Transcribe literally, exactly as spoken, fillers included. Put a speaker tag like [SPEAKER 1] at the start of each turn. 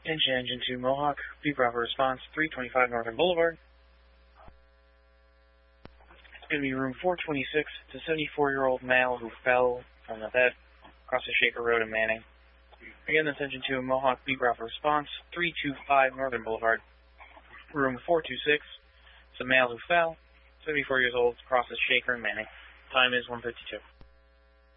[SPEAKER 1] Engine, engine two Mohawk, be proper response, three twenty-five Northern Boulevard. It's going to be room four twenty-six. It's a seventy-four-year-old male who fell from the bed across the Shaker Road in Manning. Again, that's engine two Mohawk, be proper response, three twenty-five Northern Boulevard. Room four twenty-six. It's a male who fell, seventy-four years old, across the Shaker in Manning. Time is one fifty-two.